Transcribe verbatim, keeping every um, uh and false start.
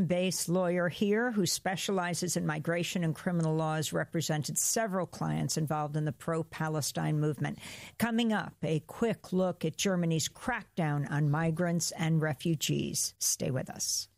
Berlin-based lawyer here who specializes in migration and criminal laws, represented several clients involved in the pro-Palestine movement. Coming up, a quick look at Germany's crackdown on migrants and refugees. Stay with us.